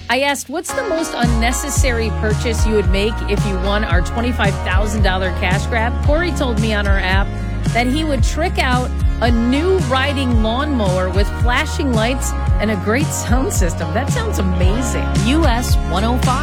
I asked, what's the most unnecessary purchase you would make if you won our $25,000 cash grab? Corey told me on our app that he would trick out a new riding lawnmower with flashing lights and a great sound system. That sounds amazing. US 105.